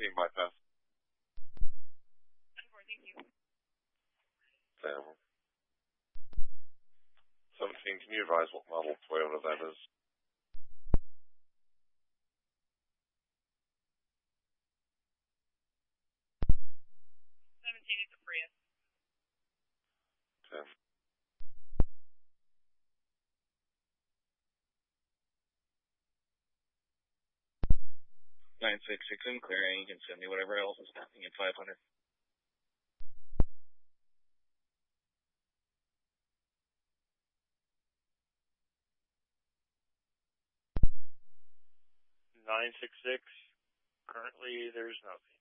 17 bypass. 10-4, thank you. 17, can you advise what model Toyota that is? 17, it's a Prius. 10. 966 in clearing. You can send me whatever else is happening at 500. Nine 6 6. Currently, there's nothing.